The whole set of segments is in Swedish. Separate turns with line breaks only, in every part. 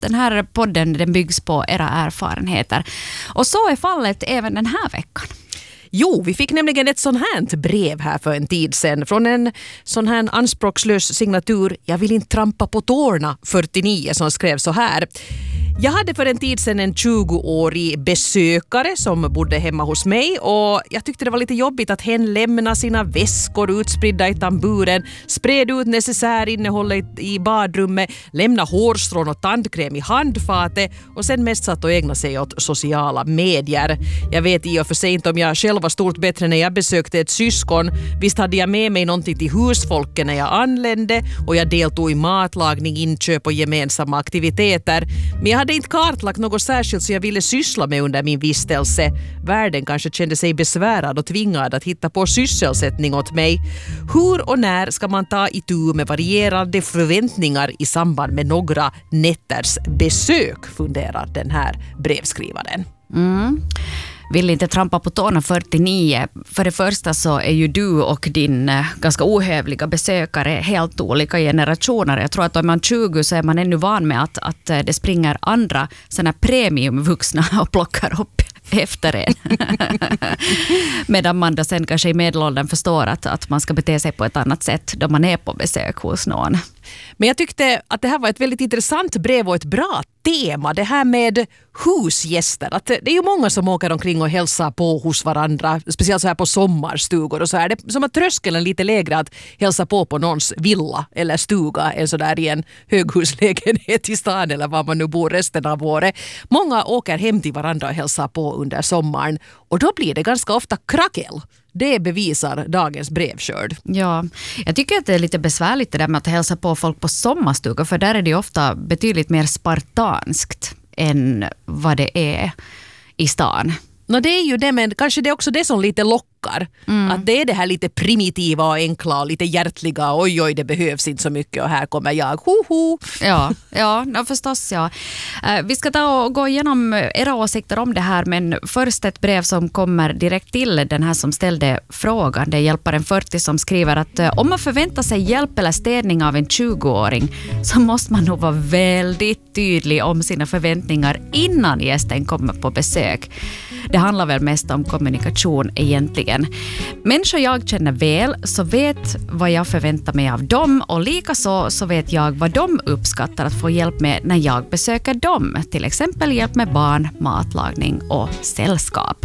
Den här podden den byggs på era erfarenheter. Och så är fallet även den här veckan.
Jo, vi fick nämligen ett sån här brev här för en tid sedan från en sån här anspråkslös signatur. Jag vill inte trampa på tårna 49 som skrev så här. Jag hade för en tid sedan en 20-årig besökare som bodde hemma hos mig och jag tyckte det var lite jobbigt att hen lämna sina väskor utspridda i tamburen, spred ut necessärinnehållet i badrummet, lämna hårstrån och tandkräm i handfatet och sen mest satt och ägna sig åt sociala medier. Jag vet i och för sig inte om jag själv var stort bättre när jag besökte ett syskon. Visst hade jag med mig någonting till husfolket när jag anlände och jag deltog i matlagning, inköp och gemensamma aktiviteter. Men jag hade inte kartlagt något särskilt så jag ville syssla med under min vistelse. Världen kanske kände sig besvärad och tvingad att hitta på sysselsättning åt mig. Hur och när ska man ta itu med varierande förväntningar i samband med några nätters besök, funderar den här brevskrivaren.
Vill inte trampa på tårna 49. För det första så är ju du och din ganska ohövliga besökare helt olika generationer. Jag tror att om man är 20 så är man ännu van med att det springer andra såna premiumvuxna och plockar upp efter en. Medan man då sen kanske i medelåldern förstår att man ska bete sig på ett annat sätt då man är på besök hos någon.
Men jag tyckte att det här var ett väldigt intressant brev och ett bra tema. Det här med husgäster. Att det är ju många som åker omkring och hälsar på hos varandra. Speciellt så här på sommarstugor och så här. Det är som att tröskeln lite lägre att hälsa på någons villa eller stuga än så där i en höghuslägenhet i stan eller var man nu bor resten av året. Många åker hem till varandra och hälsar på under sommaren. Och då blir det ganska ofta krackel. Det bevisar dagens brevskörd.
Ja, jag tycker att det är lite besvärligt det där med att hälsa på folk på sommarstugor. För där är det ofta betydligt mer spartanskt än vad det är i stan.
Det är ju det, men kanske det är också det som lite lockar. Att det är det här lite primitiva och enkla och lite hjärtliga. Oj, det behövs inte så mycket och här kommer jag. Hoho!
Ja, förstås ja. Vi ska ta och gå igenom era åsikter om det här, men först ett brev som kommer direkt till den här som ställde frågan. Det är hjälparen 40 som skriver att om man förväntar sig hjälp eller städning av en 20-åring så måste man nog vara väldigt tydlig om sina förväntningar innan gästen kommer på besök. Det handlar väl mest om kommunikation egentligen. Människor jag känner väl så vet vad jag förväntar mig av dem och likaså så vet jag vad de uppskattar att få hjälp med när jag besöker dem. Till exempel hjälp med barn, matlagning och sällskap.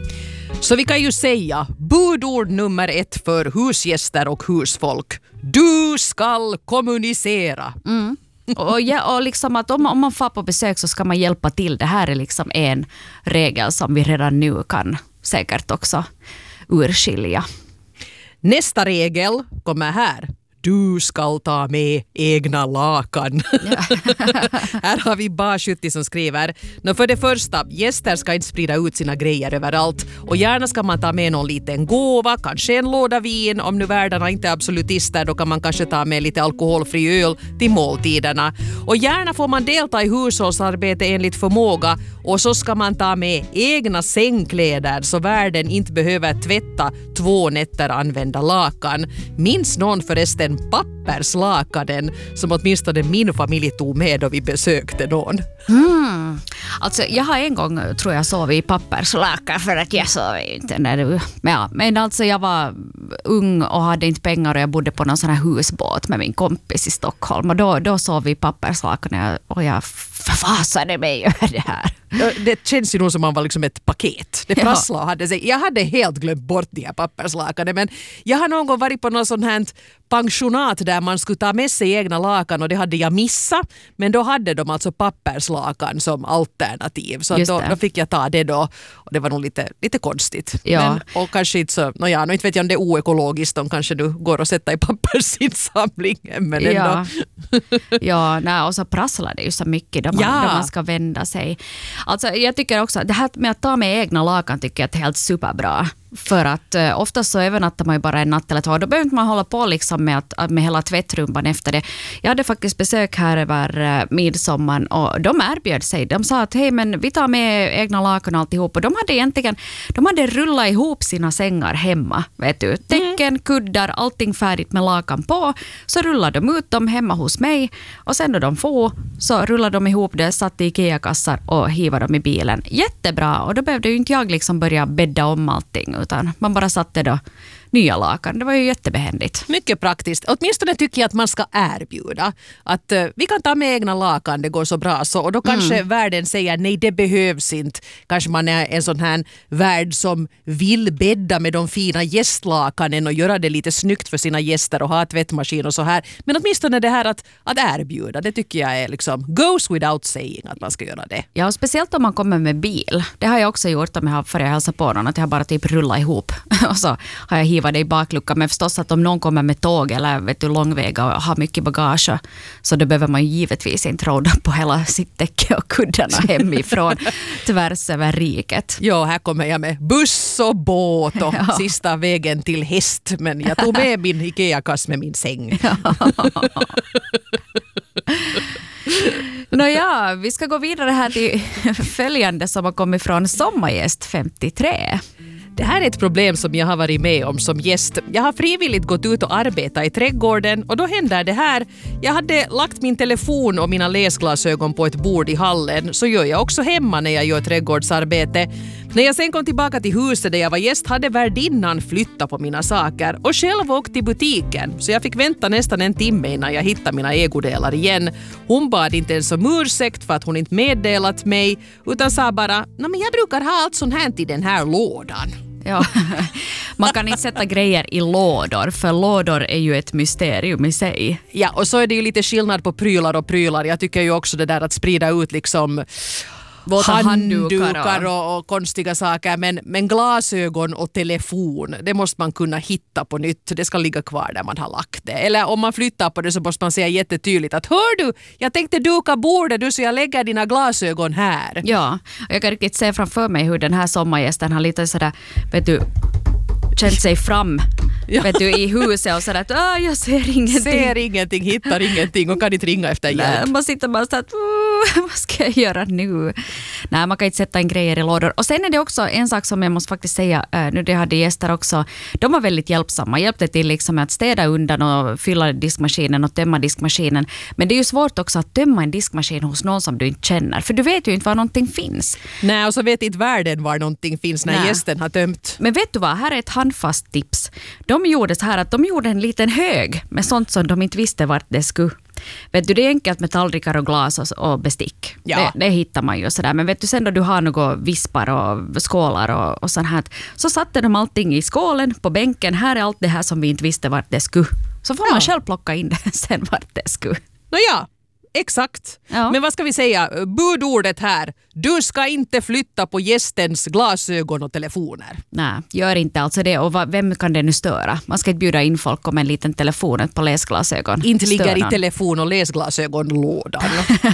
Så vi kan ju säga budord nummer 1 för husgäster och husfolk. Du skall kommunicera.
Och liksom att om man får på besök så ska man hjälpa till. Det här är liksom en regel som vi redan nu kan säkert också urskilja.
Nästa regel kommer här. Du ska ta med egna lakan. Ja. Här har vi Bar70 som skriver. För det första, gäster ska inte sprida ut sina grejer överallt. Och gärna ska man ta med någon liten gåva, kanske en låda vin. Om nu värdarna inte är absolutister, då kan man kanske ta med lite alkoholfri öl till måltiderna. Och gärna får man delta i hushållsarbete enligt förmåga. Och så ska man ta med egna sängkläder så värden inte behöver tvätta 2 nätter använda lakan. Minns någon förresten papperslakaden som åtminstone min familj tog med då vi besökte någon?
Alltså jag har en gång tror jag sov i papperslakan för att jag sov inte men alltså jag var ung och hade inte pengar och jag bodde på någon sån här husbåt med min kompis i Stockholm och då sov vi i papperslakan och jag förfasade mig över det här.
Det känns ju nog som man var liksom ett paket. Det prasslade och hade sig. Jag hade helt glömt bort de här papperslakanen, men jag har någon gång varit på någon sån här pensionat där man skulle ta med sig egna lakan och det hade jag missat, men då hade de alltså papperslakan som alternativ. Så då fick jag ta det då och det var nog lite konstigt.
Ja.
Men, och kanske inte så, nu inte vet jag om det är oekologiskt, de kanske du går och sätter i pappersinsamlingen, men ändå.
Ja, och så prasslar det ju så mycket då man ska vända sig. Alltså jag tycker också, det här med att ta med egna lakan tycker jag är helt superbra. För att oftast så övernattar man ju bara en natt eller två. Då behöver inte man hålla på liksom med hela tvättrumban efter det. Jag hade faktiskt besök här över midsommaren och de erbjöd sig. De sa att hej, men vi tar med egna lakan och alltihop. Och de hade rullat ihop sina sängar hemma. Vet du, täcken, kuddar, allting färdigt med lakan på. Så rullade de ut dem hemma hos mig. Och sen då de får så rullade de ihop det, satt i IKEA-kassar och hivade dem i bilen. Jättebra. Och då behövde ju inte jag liksom börja bädda om allting, utan man bara satte då nya lakan. Det var ju jättebehändigt.
Mycket praktiskt. Åtminstone tycker jag att man ska erbjuda att vi kan ta med egna lakan, det går så bra så. Och då kanske världen säger nej, det behövs inte. Kanske man är en sån här värld som vill bädda med de fina gästlakanen och göra det lite snyggt för sina gäster och ha tvättmaskin och så här. Men åtminstone det här att erbjuda, det tycker jag är liksom goes without saying att man ska göra det.
Ja, och speciellt om man kommer med bil. Det har jag också gjort om jag har för att hälsa på någon, att jag bara typ rullat ihop och så har jag hivat det i bakluckan. Men förstås att om någon kommer med tåg eller vet du, långväga och har mycket bagage, så då behöver man givetvis inte råda på hela sitt täcke och kuddarna hemifrån tvärs över riket.
Ja, här kommer jag med buss och båt och sista vägen till häst. Men jag tog med min IKEA-kass med min säng.
Nåja, vi ska gå vidare här till följande som har kommit från Sommargäst 53.
Det här är ett problem som jag har varit med om som gäst. Jag har frivilligt gått ut och arbetat i trädgården och då händer det här. Jag hade lagt min telefon och mina läsglasögon på ett bord i hallen. Så gör jag också hemma när jag gör trädgårdsarbete. När jag sen kom tillbaka till huset där jag var gäst hade värdinnan flyttat på mina saker och själv åkt till butiken. Så jag fick vänta nästan en timme innan jag hittade mina ägodelar igen. Hon bad inte ens om ursäkt för att hon inte meddelat mig utan sa bara, men jag brukar ha allt sånt här i den här lådan.
Ja, man kan inte sätta grejer i lådor, för lådor är ju ett mysterium i sig.
Ja, och så är det ju lite skillnad på prylar och prylar. Jag tycker ju också det där att sprida ut liksom handdukar och konstiga saker. Men glasögon och telefon, det måste man kunna hitta på nytt. Det ska ligga kvar där man har lagt det. Eller om man flyttar på det så måste man säga jättetydligt att hör du, jag tänkte duka bordet du så jag lägger dina glasögon här.
Ja, och jag kan riktigt se framför mig hur den här sommargästen har lite sådär, vet du, känt sig fram vet du, i huset och sådär att jag ser ingenting.
Hittar ingenting och kan inte ringa efter hjälp.
Man sitter bara så att vad ska jag göra nu? Nej, man kan inte sätta in grejer i lådor. Och sen är det också en sak som jag måste faktiskt säga, nu det hade gäster också, de var väldigt hjälpsamma, hjälpte till liksom att städa undan och fylla diskmaskinen och tömma diskmaskinen. Men det är ju svårt också att tömma en diskmaskin hos någon som du inte känner, för du vet ju inte var någonting finns.
Nej, och så vet inte världen var någonting finns när gästen har tömt.
Men vet du vad, här är ett handfast tips. De gjorde så här att de gjorde en liten hög med sånt som de inte visste vart det skulle. Vet du, det är enkelt med tallrikar och glas och bestick.
Ja.
Det hittar man ju sådär. Men vet du, sen då du har några vispar och skålar och sånt här, så satte de allting i skålen på bänken. Här är allt det här som vi inte visste vart det skulle. Så får man själv plocka in det sen vart det skulle.
Nåja, exakt. Ja. Men vad ska vi säga? Budordet här. Du ska inte flytta på gästens glasögon och telefoner.
Nej, gör inte alltså det. Och vem kan det nu störa? Man ska inte bjuda in folk om en liten telefon på läsglasögon.
Inte ligger i telefon- och läsglasögonlådan.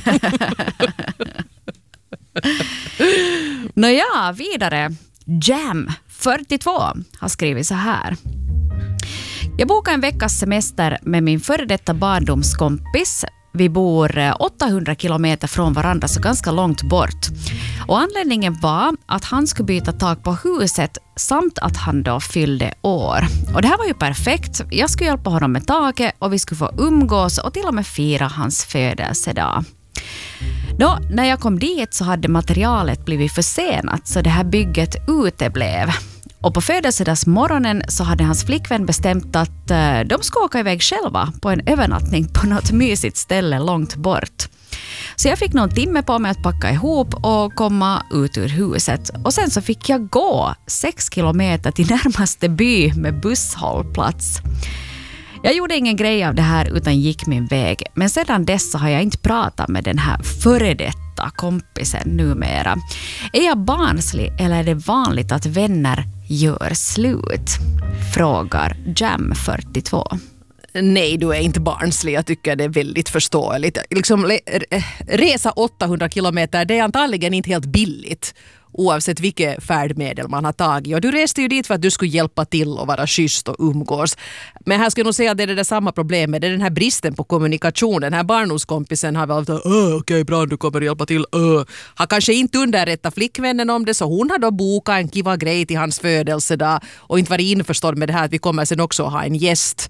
Nåja, vidare. Jam 42 har skrivit så här. Jag bokade en veckas semester med min före detta barndomskompis. Vi bor 800 kilometer från varandra, så ganska långt bort. Och anledningen var att han skulle byta tak på huset samt att han då fyllde år. Och det här var ju perfekt. Jag skulle hjälpa honom med taket och vi skulle få umgås och till och med fira hans födelsedag. Då, när jag kom dit så hade materialet blivit försenat, så det här bygget uteblev. Och på födelsedagsmorgonen så hade hans flickvän bestämt att de ska åka iväg själva på en övernattning på något mysigt ställe långt bort. Så jag fick någon timme på mig att packa ihop och komma ut ur huset. Och sen så fick jag gå 6 kilometer till närmaste by med busshållplats. Jag gjorde ingen grej av det här utan gick min väg. Men sedan dess så har jag inte pratat med den här före detta kompisen numera. Är jag barnslig eller är det vanligt att vänner gör slut? Frågar Jam 42.
Nej, du är inte barnslig. Jag tycker det är väldigt förståeligt. Liksom, resa 800 kilometer, det är antagligen inte helt billigt. oavsett vilket färdmedel man har tagit. Och du reste ju dit för att du skulle hjälpa till och vara schysst och umgås. Men här ska jag nog säga att det är det samma problemet. Det är den här bristen på kommunikation. Den här barndomskompisen har väl okej, bra, du kommer hjälpa till. Har kanske inte underrättat flickvännen om det, så hon har då bokat en kiva grej till hans födelsedag och inte varit införstådd med det här att vi kommer sen också ha en gäst.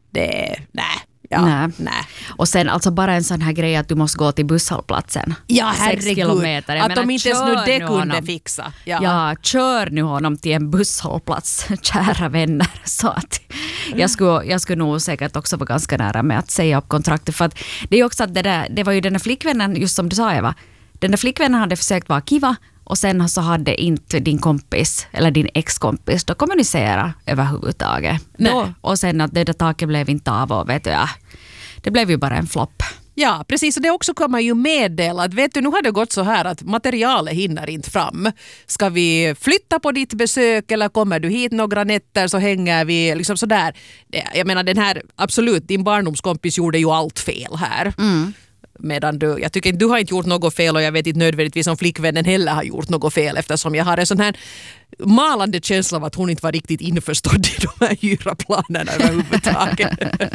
Nej.
Och sen alltså bara en sån här grej att du måste gå till busshållplatsen.
Ja,
6 kilometer.
Att de inte ens nu det kunde fixa.
Ja, kör nu honom till en busshållplats, kära vänner. Så att jag skulle nog säkert också vara ganska nära med att säga upp kontraktet. För att det är också att det var ju den där flickvännen, just som du sa Eva, den där flickvännen hade försökt vara kiva. Och sen så hade inte din kompis eller din ex-kompis då kommunicera överhuvudtaget. Och sen att det där taket blev inte av och vet du, det blev ju bara en flopp.
Ja, precis. Och det också kommer ju meddela att vet du, nu har det gått så här att materialet hinner inte fram. Ska vi flytta på ditt besök eller kommer du hit några nätter så hänger vi liksom sådär. Jag menar den här, absolut, din barndomskompis gjorde ju allt fel här. Medan jag tycker inte du har inte gjort något fel och jag vet inte nödvändigtvis om flickvännen heller har gjort något fel eftersom jag har en sån här malande känsla av att hon inte var riktigt införstådd i de här gyraplanerna överhuvudtaget.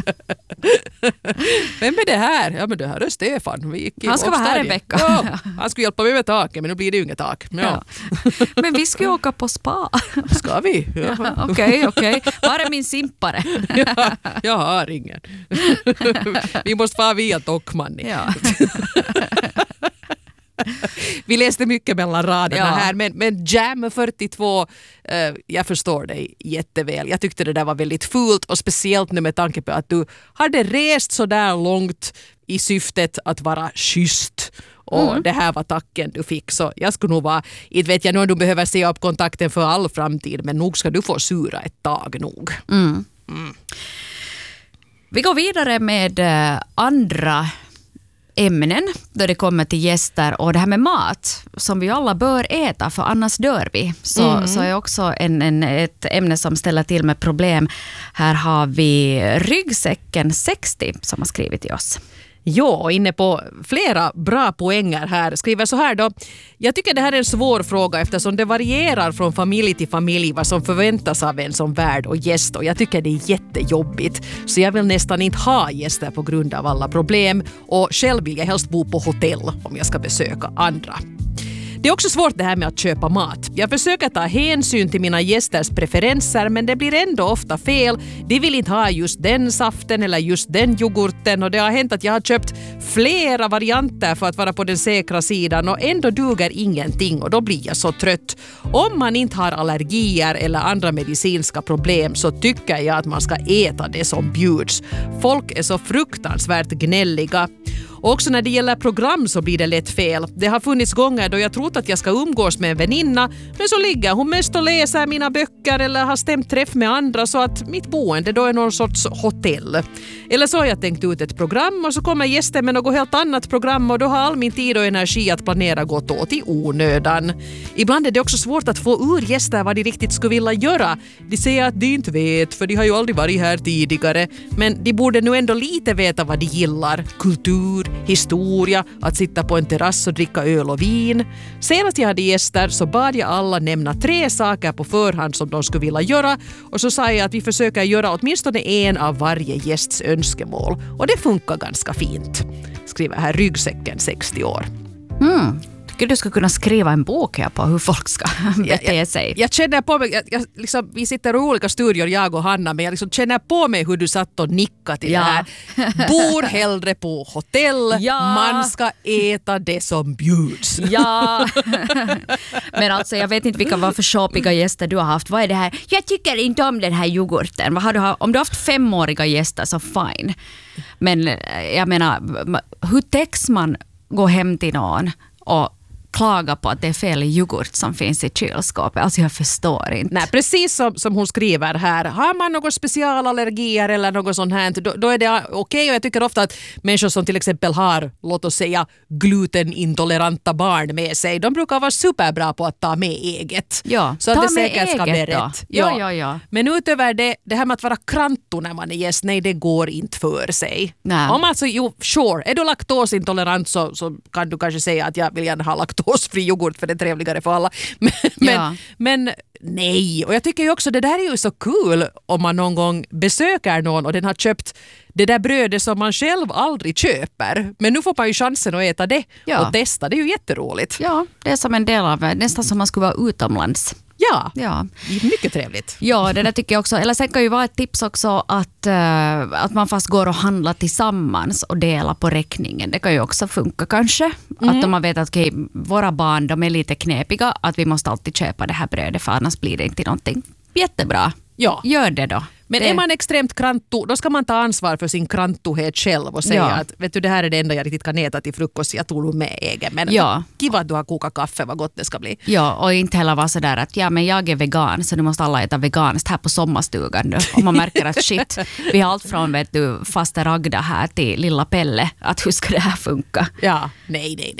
Vem är det här? Ja, men det här är Stefan.
Han ska vara här en vecka.
Ja, han skulle hjälpa mig med taket men nu blir det ju inget tak. Ja.
Men vi ska ju åka på spa.
Ska vi? Ja.
Okej. Var är min simpare?
Ja, jag har ingen. Vi måste vara via Tockmanni.
Ja.
Vi läste mycket mellan raderna här, men Jam 42, jag förstår dig jätteväl. Jag tyckte det där var väldigt fult och speciellt nu med tanke på att du hade rest så där långt i syftet att vara schysst. Och det här var tacken du fick. Så jag skulle nog vara, inte vet jag nu om du behöver se upp kontakten för all framtid, men nog ska du få sura ett tag nog.
Vi går vidare med andra ämnen då det kommer till gäster och det här med mat som vi alla bör äta för annars dör vi. Så är också ett ämne som ställer till med problem. Här har vi ryggsäcken 60 som har skrivit till oss.
Ja, inne på flera bra poänger här. Skriver så här då. Jag tycker det här är en svår fråga eftersom det varierar från familj till familj vad som förväntas av en som värd och gäst. Och jag tycker det är jättejobbigt. Så jag vill nästan inte ha gäster på grund av alla problem. Och själv vill jag helst bo på hotell om jag ska besöka andra. Det är också svårt det här med att köpa mat. Jag försöker ta hänsyn till mina gästers preferenser men det blir ändå ofta fel. De vill inte ha just den saften eller just den yoghurten och det har hänt att jag har köpt flera varianter för att vara på den säkra sidan och ändå duger ingenting och då blir jag så trött. Om man inte har allergier eller andra medicinska problem så tycker jag att man ska äta det som bjuds. Folk är så fruktansvärt gnälliga. Och också när det gäller program så blir det lätt fel. Det har funnits gånger då jag trott att jag ska umgås med en väninna men så ligger hon mest och läser mina böcker eller har stämt träff med andra så att mitt boende då är någon sorts hotell. Eller så har jag tänkt ut ett program och så kommer gästen med något helt annat program och då har all min tid och energi att planera gått åt i onödan. Ibland är det också svårt att få ur gäster vad de riktigt skulle vilja göra. De säger att de inte vet för de har ju aldrig varit här tidigare men de borde nu ändå lite veta vad de gillar. Kultur, historia, att sitta på en terrass och dricka öl och vin. Senast jag hade gäster så bad jag alla nämna 3 saker på förhand som de skulle vilja göra och så sa jag att vi försöker göra åtminstone en av varje gästs önskemål. Och det funkar ganska fint. Skriver här ryggsäcken 60 år.
Tycker du skulle kunna skriva en bok här på hur folk ska bete sig.
Jag känner på mig, liksom, vi sitter i olika studior jag och Hanna, men jag liksom känner på mig hur du satt och nickade till det här. Bor hellre på hotell, man ska äta det som bjuds.
Ja, men alltså jag vet inte vilka var för shopiga gäster du har haft. Vad är det här? Jag tycker inte om den här yoghurten. Om du har haft 5-åriga gäster så fine. Men jag menar, hur täcks man gå hem till någon och klaga på att det är fel yoghurt som finns i kylskåpet. Alltså jag förstår inte.
Nej, precis som hon skriver här. Har man några specialallergier eller något sånt här, då är det okej. Och jag tycker ofta att människor som till exempel har, låt oss säga, glutenintoleranta barn med sig, de brukar vara superbra på att ta med eget.
Ja,
så att det säkert ska bli rätt.
Ja. Men
utöver det här med att vara kranto när man är gäst, nej det går inte för sig.
Nej.
Om alltså, sure, är du laktosintolerant så kan du kanske säga att jag vill gärna ha laktos laktosfri yoghurt för det är trevligare för alla. Men nej, och jag tycker ju också det där är ju så kul om man någon gång besöker någon och den har köpt det där brödet som man själv aldrig köper. Men nu får man ju chansen att äta det och testa. Det är ju jätteroligt.
Ja, det är som en del av, nästan som man skulle vara utomlands.
Ja, mycket trevligt.
Ja, det där tycker jag också. Eller sen kan ju vara ett tips också att man fast går och handlar tillsammans och delar på räkningen. Det kan ju också funka kanske. Att om man vet att våra barn de är lite knepiga, att vi måste alltid köpa det här brödet för annars blir det inte någonting. Jättebra.
Ja.
Gör det då.
Men är man extremt kranto, då ska man ta ansvar för sin krantohet själv och säga att vet du, det här är det enda jag riktigt kan äta till frukost, jag tog med egen. Men kiva att du har kokat kaffe, vad gott det ska bli.
Ja, och inte heller vara sådär att men jag är vegan så nu måste alla äta veganskt här på sommarstugan nu. Och man märker att shit, vi har allt från vet du, faste Ragda här till lilla Pelle, att hur ska det här funka?
Ja, nej.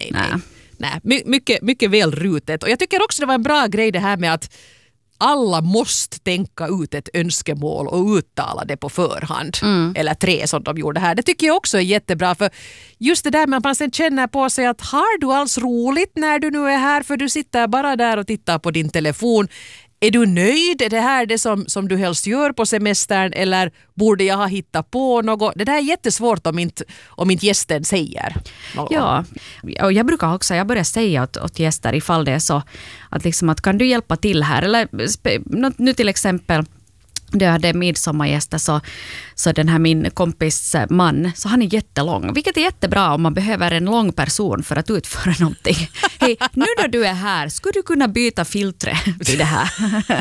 Mycket väl rutet. Och jag tycker också det var en bra grej det här med att alla måste tänka ut ett önskemål och uttala det på förhand. Eller 3 som de gjorde här. Det tycker jag också är jättebra. För just det där med att man sen känner på sig att har du alls roligt när du nu är här? För du sitter bara där och tittar på din telefon. Är du nöjd? Är det här det som du helst gör på semestern? Eller borde jag ha hittat på något? Det där är jättesvårt om inte gästen säger något. Ja,
och jag brukar också, jag börjar säga åt gäster ifall det är så att, liksom, att kan du hjälpa till här? Eller nu till exempel det hade midsommargäster så den här min kompis man, så han är jättelång. Vilket är jättebra om man behöver en lång person för att utföra någonting. Hej, nu då du är här, skulle du kunna byta filtre till det här?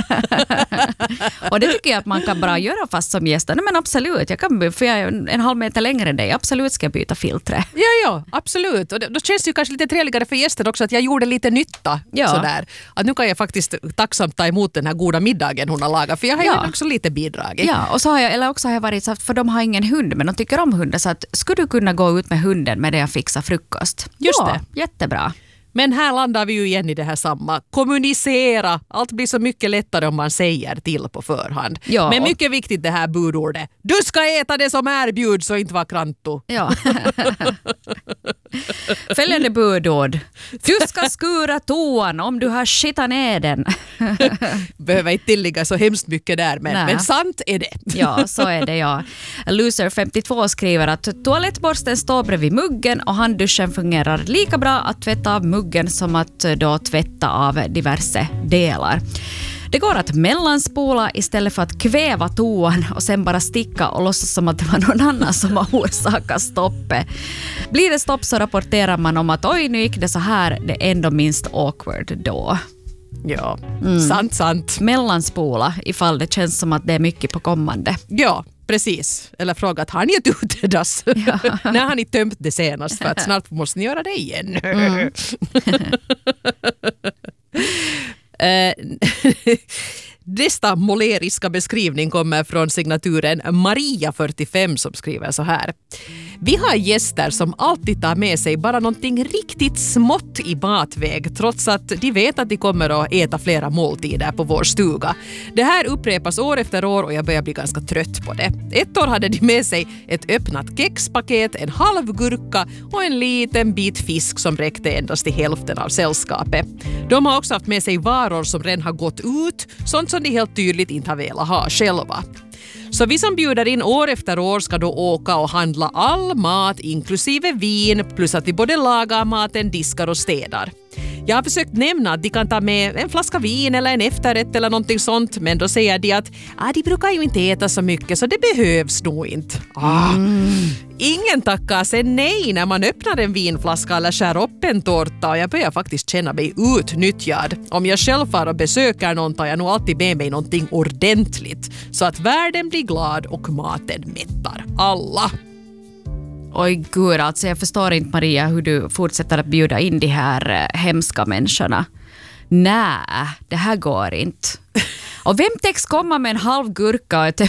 Och det tycker jag att man kan bara göra fast som gäster. Nej, men absolut, för jag är en halv meter längre än dig. Absolut ska jag byta filtre.
Ja, absolut. Och då känns det ju kanske lite trevligare för gäster också att jag gjorde lite nytta. Sådär. Att nu kan jag faktiskt tacksamt ta emot den här goda middagen hon har lagat. För jag har ju också lite bidragit.
Ja, och så har jag varit så, för de har ingen hund men de tycker om hundar, så att skulle du kunna gå ut med hunden med det jag fixar frukost?
Just det.
Jättebra.
Men här landar vi ju igen i det här samma. Kommunicera. Allt blir så mycket lättare om man säger till på förhand. Ja, men mycket viktigt det här budordet. Du ska äta det som erbjuds och inte vara kranto.
Ja. Följande budord. Du ska skura toan om du har skitat ner den.
Behöver inte tillägga så hemskt mycket där, men sant är det.
Ja, så är det, ja. Loser52 skriver att toalettborsten står bredvid muggen och handduschen fungerar lika bra att tvätta av muggen som att då tvätta av diverse delar. Det går att mellanspola istället för att kväva toan och sen bara sticka och låtsas som att det var någon annan som har orsakat stoppet. Blir det stopp så rapporterar man om att oj, nu gick det så här, det är ändå minst awkward då.
Ja, sant.
Mellanspola ifall det känns som att det är mycket på kommande.
Ja, precis. Eller fråga att har ni ett utedass? Ja. När har ni tömt det senast? För att snart måste ni göra det igen. Nästa måleriska beskrivning kommer från signaturen Maria45 som skriver så här. Vi har gäster som alltid tar med sig bara någonting riktigt smått i matväg trots att de vet att de kommer att äta flera måltider på vår stuga. Det här upprepas år efter år och jag börjar bli ganska trött på det. Ett år hade de med sig ett öppnat kexpaket, en halv gurka och en liten bit fisk som räckte endast till hälften av sällskapet. De har också haft med sig varor som redan har gått ut, sånt som de helt tydligt inte har velat ha själva. Så vi som bjuder in år efter år ska då åka och handla all mat inklusive vin plus att vi både lagar maten, diskar och städar. Jag har försökt nämna att de kan ta med en flaska vin eller en efterrätt eller någonting sånt, men då säger de att de brukar ju inte äta så mycket så det behövs nog inte. Ingen tackar sen nej när man öppnar en vinflaska eller skär upp en tårta och jag börjar faktiskt känna mig utnyttjad. Om jag själv far och besöker någon tar jag nog alltid med mig någonting ordentligt så att världen blir glad och maten mättar alla.
Oj gud, alltså jag förstår inte Maria hur du fortsätter att bjuda in de här hemska människorna. Nej, det här går inte. Och vem täcks komma med en halv gurka och ett öppnat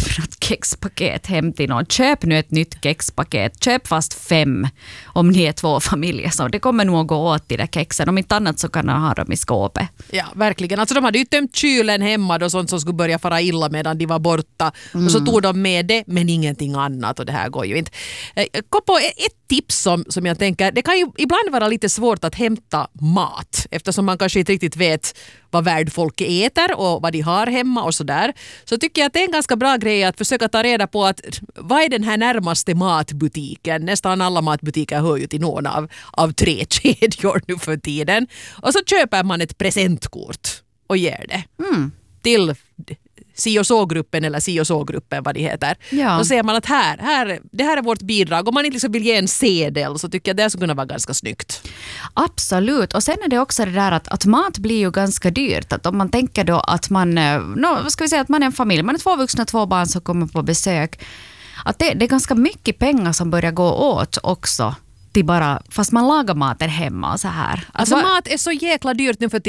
kexpaket hem till någon. Köp nu ett nytt kexpaket. Köp fast 5 om ni är 2 familjer. Så det kommer nog att gå åt i de kexen. Om inte annat så kan man ha dem i skåpet.
Ja, verkligen. Alltså de hade ju tömt kylen hemma då, sånt som skulle börja fara illa medan de var borta. Och så tog de med det, men ingenting annat, och det här går ju inte. Jag kom på ett tips som jag tänker, det kan ju ibland vara lite svårt att hämta mat eftersom man kanske inte riktigt vet vad värdfolk äter och vad de har hemma och sådär. Så tycker jag att det är en ganska bra grej att försöka ta reda på att vad är den här närmaste matbutiken? Nästan alla matbutiker hör ju till någon av 3 kedjor nu för tiden. Och så köper man ett presentkort och ger det till si och så-gruppen eller si och så-gruppen, vad det heter.
Ja.
Då ser man att det här är vårt bidrag. Om man inte liksom vill ge en sedel så tycker jag det skulle kunna vara ganska snyggt.
Absolut. Och sen är det också det där att mat blir ju ganska dyrt. Att om man tänker då att man, vad ska vi säga, att man är en familj, man är 2 vuxna, 2 barn som kommer på besök. Att det är ganska mycket pengar som börjar gå åt också. Till bara, fast man lagar maten hemma och så här.
Alltså mat är så jäkla dyrt nu för